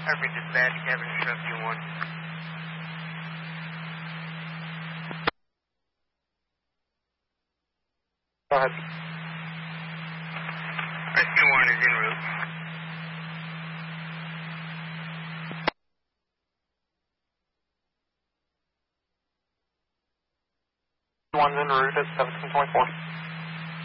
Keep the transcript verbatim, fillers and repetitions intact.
Harvey dispatch, cabin rescue one. Go ahead. Rescue one is en route. One's en route at seventeen twenty-four.